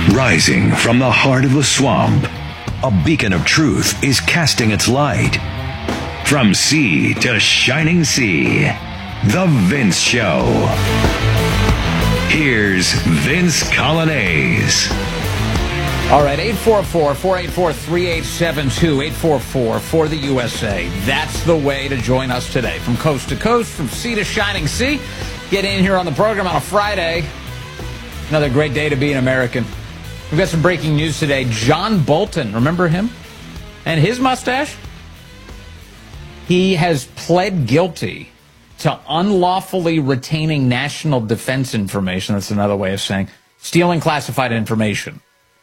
Rising from the heart of the swamp, a beacon of truth is casting its light. From sea to shining sea, The Vince Show. Here's Vince Coglianese. All right, 844-484-3872, 844 for the USA. That's the way to join us today. From coast to coast, from sea to shining sea. Get in here on the program on a Friday. Another great day to be an American. We've got some breaking news today. John Bolton, remember him? And his mustache? He has pled guilty to unlawfully retaining national defense information. That's another way of saying stealing classified information.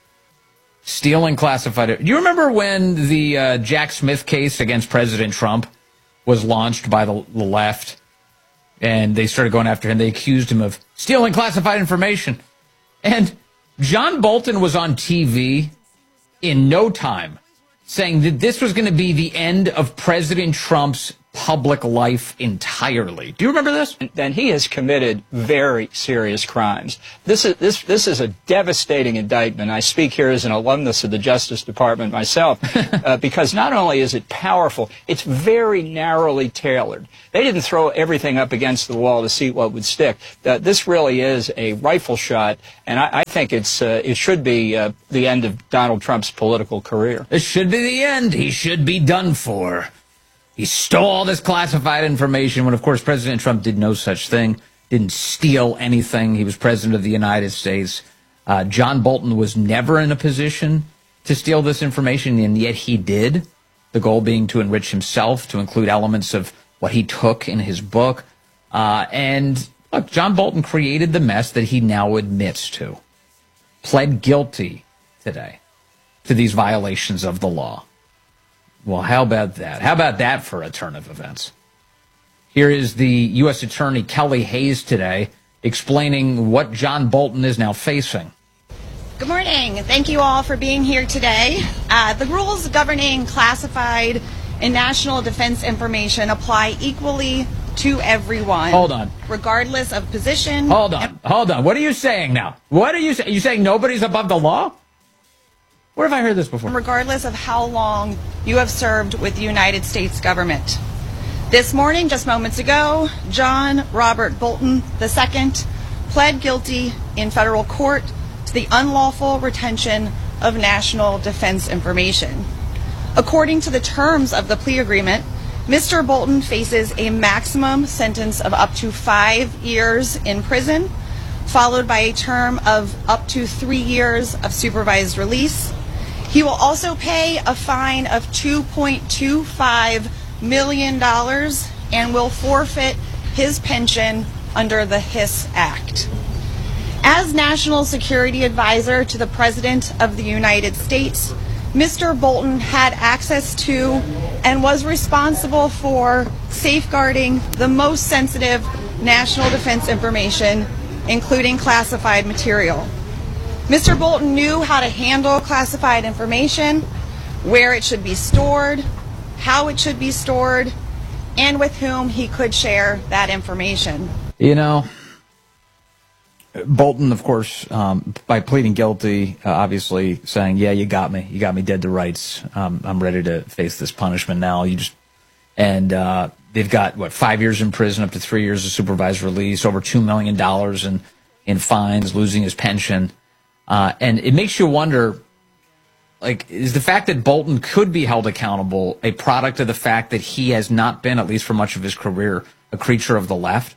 Stealing classified. Do you remember when the Jack Smith case against President Trump was launched by the left? And they started going after him. They accused him of stealing classified information. And John Bolton was on TV in no time saying that this was going to be the end of President Trump's public life entirely. Do you remember this? Then he has committed very serious crimes. This is a devastating indictment. I speak here as an alumnus of the Justice Department myself, because not only is it powerful, it's very narrowly tailored. They didn't throw everything up against the wall to see what would stick. This really is a rifle shot, and I think it should be the end of Donald Trump's political career. It should be the end. He should be done for. He stole all this classified information when, of course, President Trump did no such thing, didn't steal anything. He was president of the United States. John Bolton was never in a position to steal this information, and yet he did, the goal being to enrich himself, to include elements of what he took in his book. And look, John Bolton created the mess that he now admits to, pled guilty today to these violations of the law. Well, how about that? How about that for a turn of events? Here is the U.S. Attorney Kelly Hayes today explaining what John Bolton is now facing. Good morning. Thank you all for being here today. The rules governing classified and national defense information apply equally to everyone. Hold on. Regardless of position. Hold on. What are you saying now? What are you saying? Are you saying nobody's above the law? Where have I heard this before? Regardless of how long you have served with the United States government. This morning, just moments ago, John Robert Bolton II pled guilty in federal court to the unlawful retention of national defense information. According to the terms of the plea agreement, Mr. Bolton faces a maximum sentence of up to 5 years in prison, followed by a term of up to 3 years of supervised release. He will also pay a fine of $2.25 million and will forfeit his pension under the HIS Act. As National Security Advisor to the President of the United States, Mr. Bolton had access to and was responsible for safeguarding the most sensitive national defense information, including classified material. Mr. Bolton knew how to handle classified information, where it should be stored, how it should be stored, and with whom he could share that information. You know, Bolton, of course, by pleading guilty, obviously saying, yeah, you got me dead to rights. I'm ready to face this punishment now. They've got, 5 years in prison, up to 3 years of supervised release, over $2 million in fines, losing his pension. And it makes you wonder, is the fact that Bolton could be held accountable a product of the fact that he has not been, at least for much of his career, a creature of the left?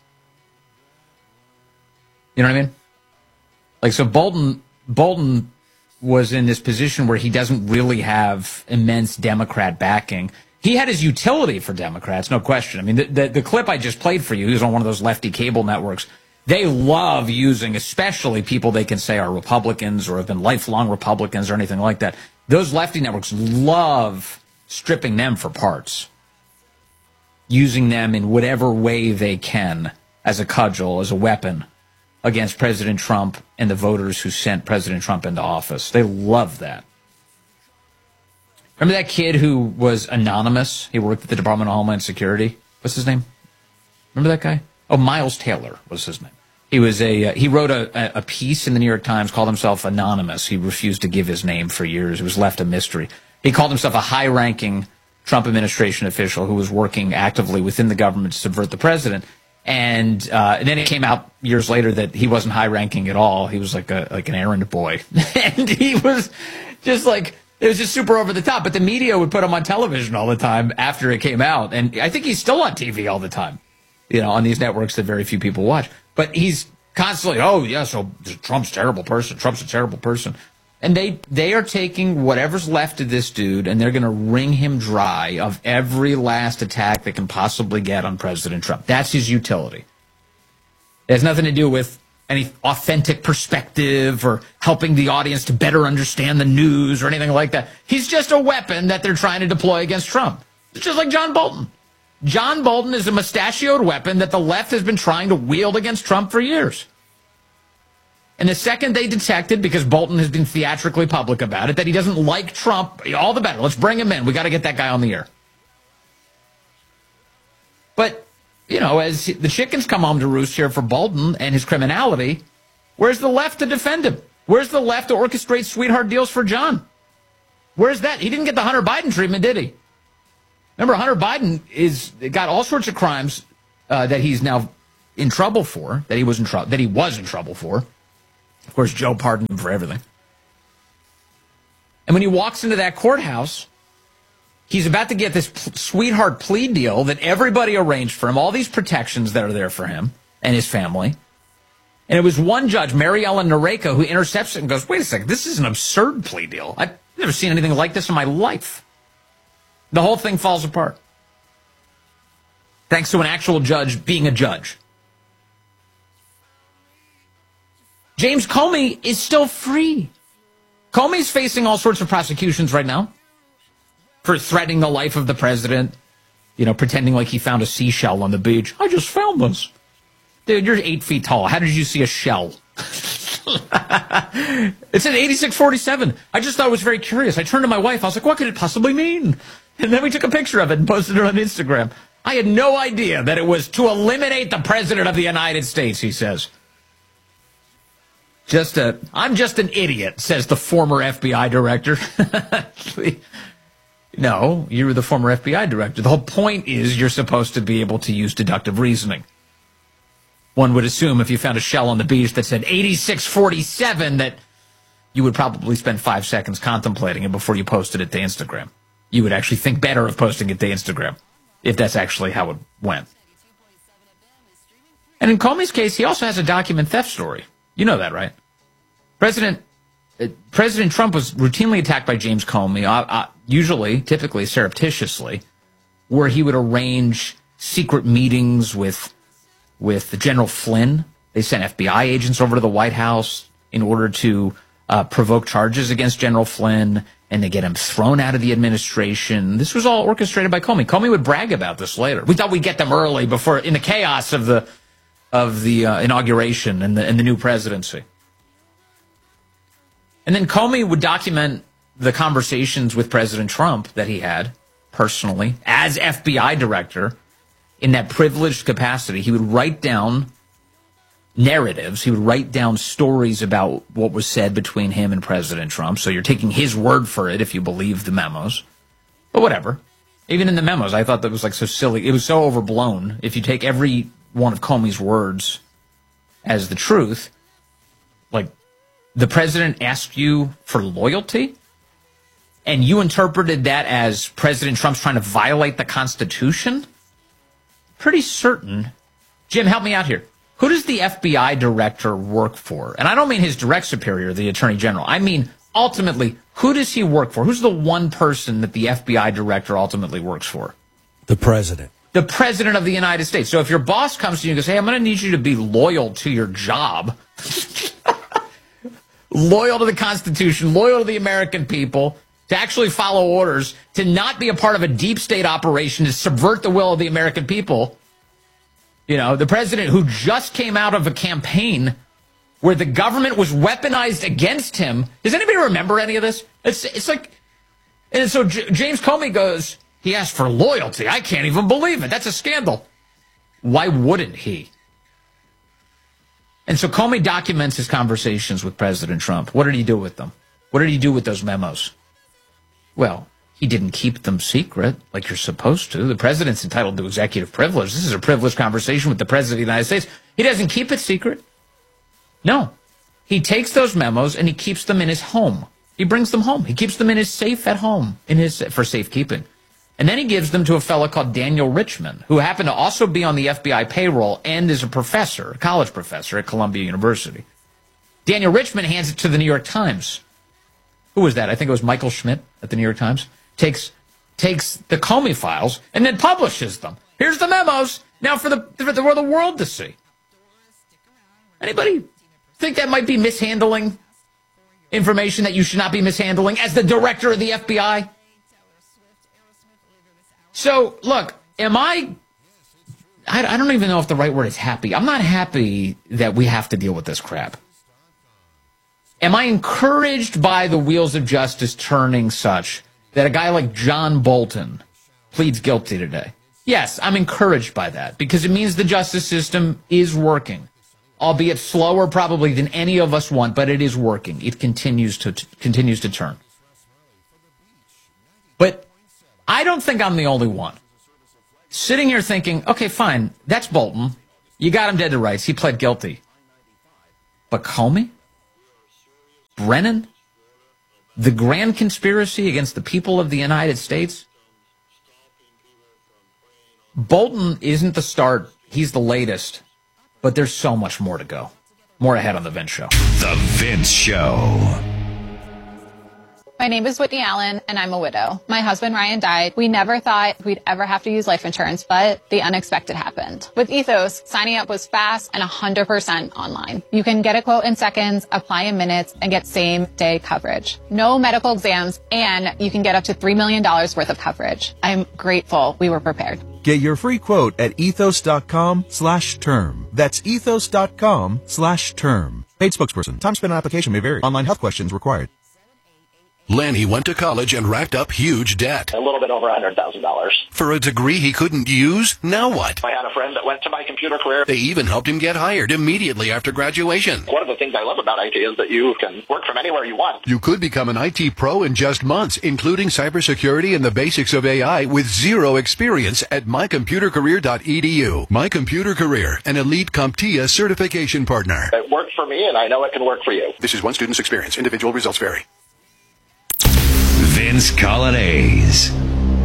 You know what I mean? So Bolton was in this position where he doesn't really have immense Democrat backing. He had his utility for Democrats, no question. I mean, the clip I just played for you, he was on one of those lefty cable networks. They love using, especially people they can say are Republicans or have been lifelong Republicans or anything like that. Those lefty networks love stripping them for parts, using them in whatever way they can as a cudgel, as a weapon against President Trump and the voters who sent President Trump into office. They love that. Remember that kid who was anonymous? He worked at the Department of Homeland Security. What's his name? Remember that guy? Oh, Miles Taylor was his name. He was he wrote a piece in the New York Times, called himself anonymous. He refused to give his name for years. It was left a mystery. He called himself a high-ranking Trump administration official who was working actively within the government to subvert the president. And then it came out years later that he wasn't high-ranking at all. He was like an errand boy. And he was just like, it was just super over the top. But the media would put him on television all the time after it came out. And I think he's still on TV all the time, on these networks that very few people watch. But he's constantly, oh, yeah, so Trump's a terrible person. Trump's a terrible person. And they are taking whatever's left of this dude, and they're going to wring him dry of every last attack they can possibly get on President Trump. That's his utility. It has nothing to do with any authentic perspective or helping the audience to better understand the news or anything like that. He's just a weapon that they're trying to deploy against Trump. It's just like John Bolton. John Bolton is a mustachioed weapon that the left has been trying to wield against Trump for years. And the second they detected, because Bolton has been theatrically public about it, that he doesn't like Trump, all the better. Let's bring him in. We got to get that guy on the air. But, as the chickens come home to roost here for Bolton and his criminality, where's the left to defend him? Where's the left to orchestrate sweetheart deals for John? Where's that? He didn't get the Hunter Biden treatment, did he? Remember, Hunter Biden got all sorts of crimes that he's now in trouble for, that he was in trouble for. Of course, Joe pardoned him for everything. And when he walks into that courthouse, he's about to get this sweetheart plea deal that everybody arranged for him, all these protections that are there for him and his family. And it was one judge, Mary Ellen Noreika, who intercepts it and goes, wait a second, this is an absurd plea deal. I've never seen anything like this in my life. The whole thing falls apart. Thanks to an actual judge being a judge. James Comey is still free. Comey's facing all sorts of prosecutions right now for threatening the life of the president, pretending like he found a seashell on the beach. I just found this. Dude, you're 8 feet tall. How did you see a shell? It said 8647. I just thought it was very curious. I turned to my wife. I was like, what could it possibly mean? And then we took a picture of it and posted it on Instagram. I had no idea that it was to eliminate the president of the United States, he says. I'm just an idiot, says the former FBI director. No, you're the former FBI director. The whole point is you're supposed to be able to use deductive reasoning. One would assume if you found a shell on the beach that said 8647 that you would probably spend 5 seconds contemplating it before you posted it to Instagram. You would actually think better of posting it to Instagram if that's actually how it went. And in Comey's case, he also has a document theft story. You know that, right? President Trump was routinely attacked by James Comey, typically surreptitiously, where he would arrange secret meetings with General Flynn. They sent FBI agents over to the White House in order to provoke charges against General Flynn and to get him thrown out of the administration. This was all orchestrated by Comey. Comey would brag about this later. We thought we'd get them early before, in the chaos of the inauguration and the new presidency. And then Comey would document the conversations with President Trump that he had personally as FBI director in that privileged capacity. He would write down narratives. He would write down stories about what was said between him and President Trump. So you're taking his word for it if you believe the memos. But whatever. Even in the memos, I thought that was so silly. It was so overblown. If you take every one of Comey's words as the truth, like, the president asked you for loyalty, and you interpreted that as President Trump's trying to violate the Constitution? Pretty certain. Jim, help me out here. Who does the FBI director work for? And I don't mean his direct superior, the Attorney General. I mean, ultimately, who does he work for? Who's the one person that the FBI director ultimately works for? The president. The president of the United States. So if your boss comes to you and goes, hey, I'm going to need you to be loyal to your job, loyal to the Constitution, loyal to the American people, to actually follow orders, to not be a part of a deep state operation to subvert the will of the American people. The president who just came out of a campaign where the government was weaponized against him. Does anybody remember any of this? It's like, and so James Comey goes, he asked for loyalty. I can't even believe it. That's a scandal. Why wouldn't he? And so Comey documents his conversations with President Trump. What did he do with them? What did he do with those memos? Well, he didn't keep them secret like you're supposed to. The president's entitled to executive privilege. This is a privileged conversation with the president of the United States. He doesn't keep it secret. No. He takes those memos and he keeps them in his home. He brings them home. He keeps them in his safe at home for safekeeping. And then he gives them to a fellow called Daniel Richman, who happened to also be on the FBI payroll and is a professor, a college professor at Columbia University. Daniel Richman hands it to the New York Times. Who was that? I think it was Michael Schmidt at the New York Times. Takes the Comey files and then publishes them. Here's the memos now for the world to see. Anybody think that might be mishandling information that you should not be mishandling as the director of the FBI? So, look, I don't even know if the right word is happy. I'm not happy that we have to deal with this crap. Am I encouraged by the wheels of justice turning such that a guy like John Bolton pleads guilty today? Yes, I'm encouraged by that because it means the justice system is working, albeit slower probably than any of us want, but it is working. It continues to turn. But I don't think I'm the only one sitting here thinking, okay, fine, that's Bolton. You got him dead to rights. He pled guilty. But Comey? Brennan? The grand conspiracy against the people of the United States? Bolton isn't the start. He's the latest. But there's so much more to go. More ahead on The Vince Show. The Vince Show. My name is Whitney Allen, and I'm a widow. My husband, Ryan, died. We never thought we'd ever have to use life insurance, but the unexpected happened. With Ethos, signing up was fast and 100% online. You can get a quote in seconds, apply in minutes, and get same-day coverage. No medical exams, and you can get up to $3 million worth of coverage. I'm grateful we were prepared. Get your free quote at ethos.com/term. That's ethos.com/term. Paid spokesperson. Time spent on application may vary. Online health questions required. Lanny went to college and racked up huge debt. A little bit over $100,000. For a degree he couldn't use? Now what? I had a friend that went to My Computer Career. They even helped him get hired immediately after graduation. One of the things I love about IT is that you can work from anywhere you want. You could become an IT pro in just months, including cybersecurity and the basics of AI with zero experience at mycomputercareer.edu. My Computer Career, an elite CompTIA certification partner. It worked for me, and I know it can work for you. This is one student's experience. Individual results vary. Vince Coglianese.